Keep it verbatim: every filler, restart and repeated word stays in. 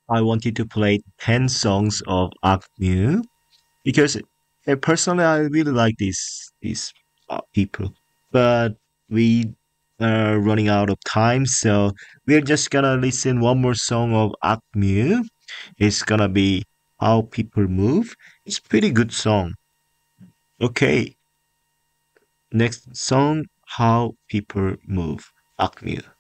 I wanted to play ten songs of Akmu because uh, personally I really like these these uh, people, but we are running out of time, so we're just gonna listen one more song of Akmu. It's gonna be How People Move. It's pretty good song. Okay, next song, How People Move, Akmu.